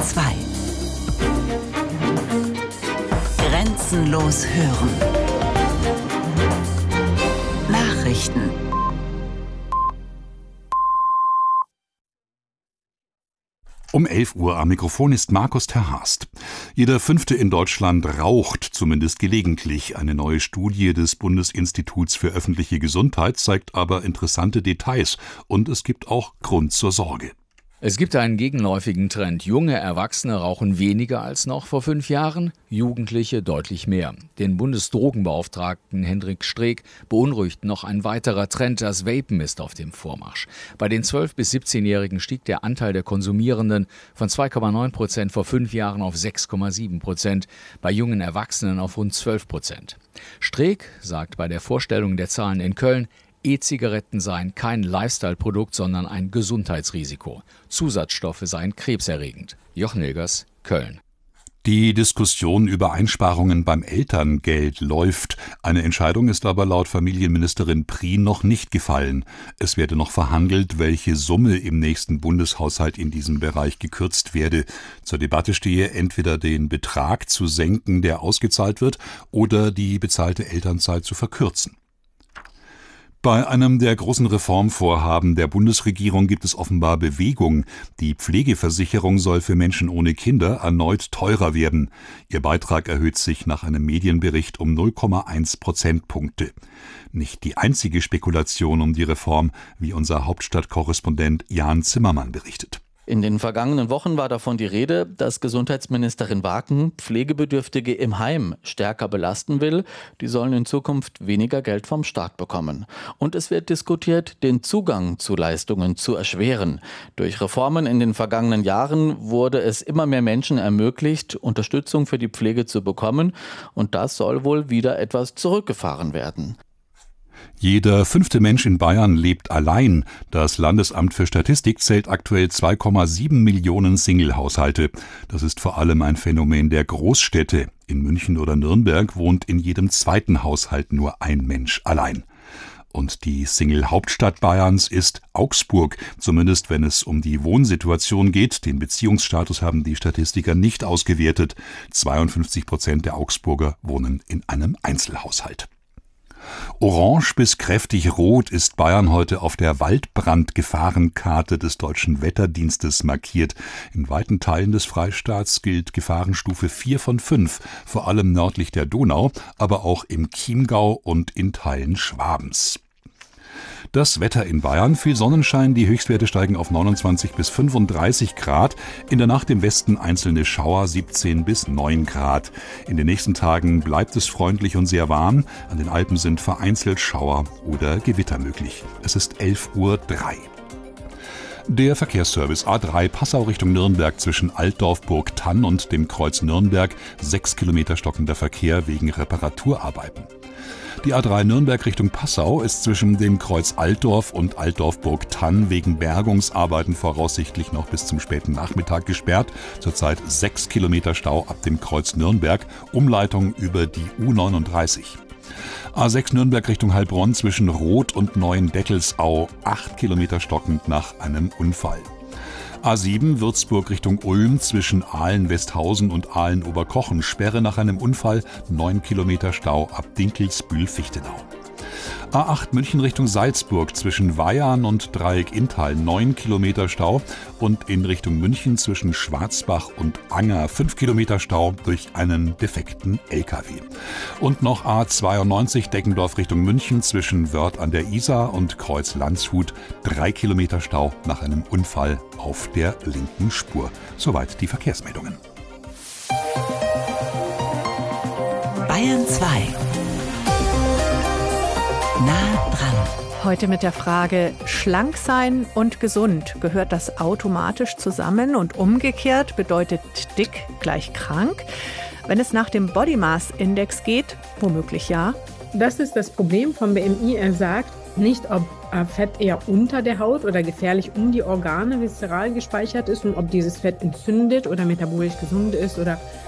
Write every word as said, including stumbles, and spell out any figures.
zwei. Grenzenlos hören. Nachrichten. Um elf Uhr am Mikrofon ist Markus Terhast. Jeder Fünfte in Deutschland raucht, zumindest gelegentlich. Eine neue Studie des Bundesinstituts für öffentliche Gesundheit zeigt aber interessante Details und es gibt auch Grund zur Sorge. Es gibt einen gegenläufigen Trend. Junge Erwachsene rauchen weniger als noch vor fünf Jahren, Jugendliche deutlich mehr. Den Bundesdrogenbeauftragten Hendrik Streeck beunruhigt noch ein weiterer Trend. Das Vapen ist auf dem Vormarsch. Bei den zwölf- bis siebzehnjährigen stieg der Anteil der Konsumierenden von zwei Komma neun Prozent vor fünf Jahren auf sechs Komma sieben Prozent, bei jungen Erwachsenen auf rund zwölf Prozent. Streeck sagt bei der Vorstellung der Zahlen in Köln, E-Zigaretten seien kein Lifestyle-Produkt, sondern ein Gesundheitsrisiko. Zusatzstoffe seien krebserregend. Jochen Hilgers, Köln. Die Diskussion über Einsparungen beim Elterngeld läuft. Eine Entscheidung ist aber laut Familienministerin Prien noch nicht gefallen. Es werde noch verhandelt, welche Summe im nächsten Bundeshaushalt in diesem Bereich gekürzt werde. Zur Debatte stehe entweder den Betrag zu senken, der ausgezahlt wird, oder die bezahlte Elternzeit zu verkürzen. Bei einem der großen Reformvorhaben der Bundesregierung gibt es offenbar Bewegung. Die Pflegeversicherung soll für Menschen ohne Kinder erneut teurer werden. Ihr Beitrag erhöht sich nach einem Medienbericht um null Komma eins Prozentpunkte. Nicht die einzige Spekulation um die Reform, wie unser Hauptstadtkorrespondent Jan Zimmermann berichtet. In den vergangenen Wochen war davon die Rede, dass Gesundheitsministerin Waken Pflegebedürftige im Heim stärker belasten will. Die sollen in Zukunft weniger Geld vom Staat bekommen. Und es wird diskutiert, den Zugang zu Leistungen zu erschweren. Durch Reformen in den vergangenen Jahren wurde es immer mehr Menschen ermöglicht, Unterstützung für die Pflege zu bekommen. Und das soll wohl wieder etwas zurückgefahren werden. Jeder fünfte Mensch in Bayern lebt allein. Das Landesamt für Statistik zählt aktuell zwei Komma sieben Millionen Single-Haushalte. Das ist vor allem ein Phänomen der Großstädte. In München oder Nürnberg wohnt in jedem zweiten Haushalt nur ein Mensch allein. Und die Single-Hauptstadt Bayerns ist Augsburg, zumindest wenn es um die Wohnsituation geht. Den Beziehungsstatus haben die Statistiker nicht ausgewertet. zweiundfünfzig Prozent der Augsburger wohnen in einem Einzelhaushalt. Orange bis kräftig rot ist Bayern heute auf der Waldbrandgefahrenkarte des Deutschen Wetterdienstes markiert. In weiten Teilen des Freistaats gilt Gefahrenstufe vier von fünf, vor allem nördlich der Donau, aber auch im Chiemgau und in Teilen Schwabens. Das Wetter in Bayern, viel Sonnenschein, die Höchstwerte steigen auf neunundzwanzig bis fünfunddreißig Grad. In der Nacht im Westen einzelne Schauer, siebzehn bis neun Grad. In den nächsten Tagen bleibt es freundlich und sehr warm. An den Alpen sind vereinzelt Schauer oder Gewitter möglich. Es ist elf Uhr drei. Der Verkehrsservice A drei Passau Richtung Nürnberg zwischen Altdorf-Burgthann und dem Kreuz Nürnberg. Sechs Kilometer stockender Verkehr wegen Reparaturarbeiten. Die A drei Nürnberg Richtung Passau ist zwischen dem Kreuz Altdorf und Altdorf-Burgthann wegen Bergungsarbeiten voraussichtlich noch bis zum späten Nachmittag gesperrt. Zurzeit sechs Kilometer Stau ab dem Kreuz Nürnberg, Umleitung über die U neununddreißig. A sechs Nürnberg Richtung Heilbronn zwischen Roth und Neuendettelsau, acht Kilometer stockend nach einem Unfall. A sieben Würzburg Richtung Ulm zwischen Aalen-Westhausen und Aalen-Oberkochen, Sperre nach einem Unfall, neun Kilometer Stau ab Dinkelsbühl-Fichtenau. A acht München Richtung Salzburg zwischen Weyarn und Dreieck-Inntal, neun Kilometer Stau und in Richtung München zwischen Schwarzbach und Anger, fünf Kilometer Stau durch einen defekten L K W. Und noch A zweiundneunzig Deggendorf Richtung München zwischen Wörth an der Isar und Kreuz Landshut, drei Kilometer Stau nach einem Unfall auf der linken Spur. Soweit die Verkehrsmeldungen. Bayern zwei. Nah dran. Heute mit der Frage, schlank sein und gesund, gehört das automatisch zusammen und umgekehrt bedeutet dick gleich krank? Wenn es nach dem Body Mass Index geht, womöglich ja. Das ist das Problem vom B M I. Er sagt nicht, ob Fett eher unter der Haut oder gefährlich um die Organe viszeral gespeichert ist und ob dieses Fett entzündet oder metabolisch gesund ist oder